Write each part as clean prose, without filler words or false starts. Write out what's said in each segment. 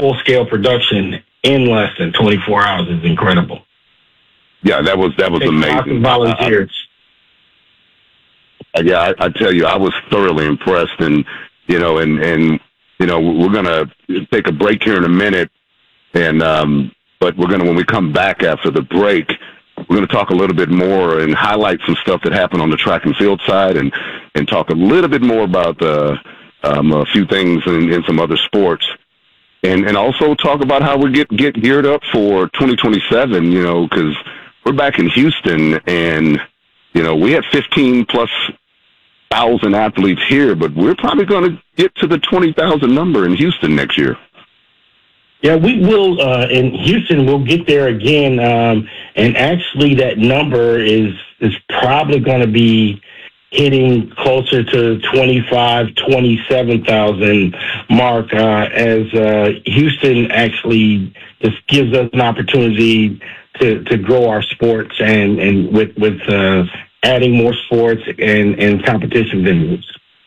full-scale production in less than 24 hours is incredible. Yeah, that was amazing. Volunteers. I tell you, I was thoroughly impressed, and we're gonna take a break here in a minute, and but when we come back after the break, we're gonna talk a little bit more and highlight some stuff that happened on the track and field side, and talk a little bit more about a few things in some other sports, and also talk about how we get geared up for 2027. Because we're back in Houston, and we had 15,000+ athletes here, but we're probably going to get to the 20,000 number in Houston next year. Yeah, we will. In Houston, we'll get there again. And actually, that number is probably going to be hitting closer to 27,000 mark, as Houston actually just gives us an opportunity to grow our sports and with adding more sports and competition venues.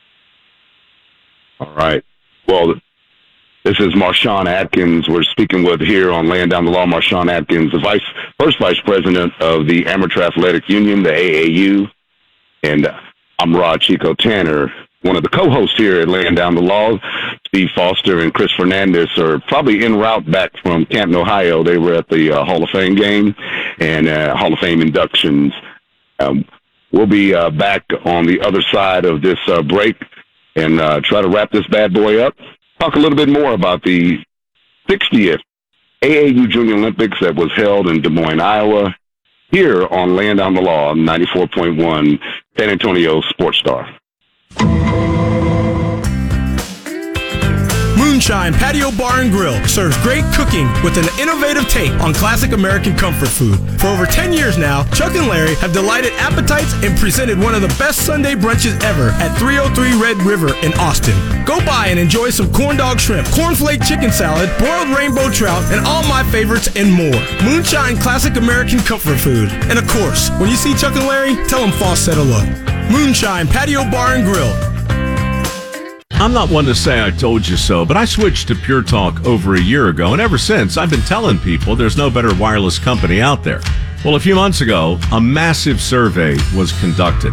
All right. Well, this is Marshawn Atkins. We're speaking with here on Laying Down the Law. Marshawn Atkins, the first vice president of the Amateur Athletic Union, the AAU. And I'm Rod Chico Tanner, one of the co-hosts here at Laying Down the Law. Steve Foster and Chris Fernandez are probably en route back from Canton, Ohio. They were at the Hall of Fame game and Hall of Fame inductions. We'll be back on the other side of this break and try to wrap this bad boy up. Talk a little bit more about the 60th AAU Junior Olympics that was held in Des Moines, Iowa, here on Laying Down the Law, 94.1 San Antonio Sports Star. Moonshine Patio Bar and Grill serves great cooking with an innovative take on classic American comfort food. For over 10 years now, Chuck and Larry have delighted appetites and presented one of the best Sunday brunches ever at 303 Red River in Austin. Go by and enjoy some corn dog shrimp, cornflake chicken salad, broiled rainbow trout, and all my favorites and more. Moonshine classic American comfort food. And of course, when you see Chuck and Larry, tell them Foss said hello. Moonshine Patio Bar and Grill. I'm not one to say I told you so, but I switched to Pure Talk over a year ago, and ever since, I've been telling people there's no better wireless company out there. Well, a few months ago, a massive survey was conducted.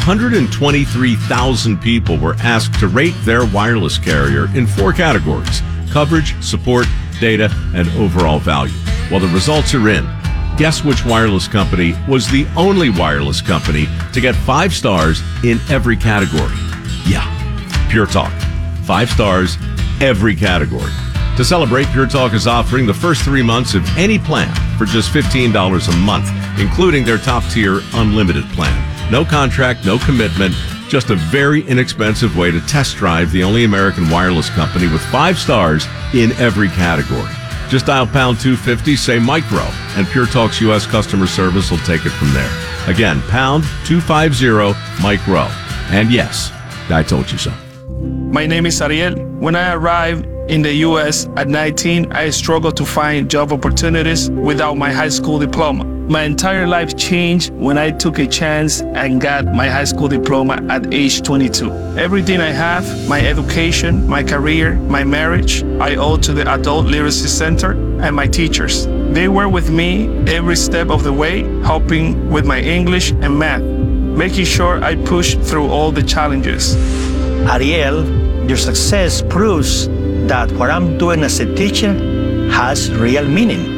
123,000 people were asked to rate their wireless carrier in 4 categories: coverage, support, data, and overall value. Well, the results are in. Guess which wireless company was the only wireless company to get 5 stars in every category? Yeah. Pure Talk. 5 stars, every category. To celebrate, Pure Talk is offering the first 3 months of any plan for just $15 a month, including their top-tier unlimited plan. No contract, no commitment, just a very inexpensive way to test drive the only American wireless company with 5 stars in every category. Just dial pound 250, say micro, and Pure Talk's U.S. customer service will take it from there. Again, pound 250 micro. And yes, I told you so. My name is Ariel. When I arrived in the U.S. at 19, I struggled to find job opportunities without my high school diploma. My entire life changed when I took a chance and got my high school diploma at age 22. Everything I have, my education, my career, my marriage, I owe to the Adult Literacy Center and my teachers. They were with me every step of the way, helping with my English and math, making sure I pushed through all the challenges. Ariel, your success proves that what I'm doing as a teacher has real meaning.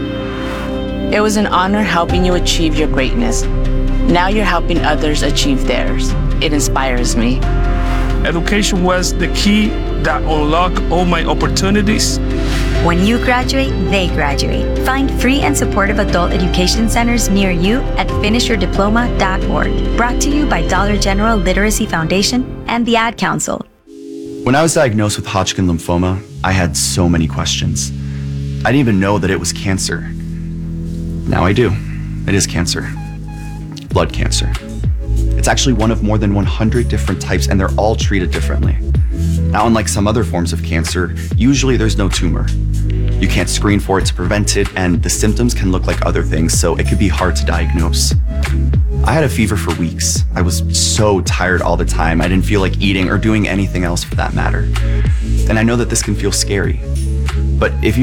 It was an honor helping you achieve your greatness. Now you're helping others achieve theirs. It inspires me. Education was the key that unlocked all my opportunities. When you graduate, they graduate. Find free and supportive adult education centers near you at finishyourdiploma.org. Brought to you by Dollar General Literacy Foundation and the Ad Council. When I was diagnosed with Hodgkin lymphoma, I had so many questions. I didn't even know that it was cancer. Now I do. It is cancer. Blood cancer. It's actually one of more than 100 different types, and they're all treated differently. Now, unlike some other forms of cancer, usually there's no tumor. You can't screen for it to prevent it, and the symptoms can look like other things, so it could be hard to diagnose. I had a fever for weeks. I was so tired all the time. I didn't feel like eating or doing anything else for that matter. And I know that this can feel scary. But if you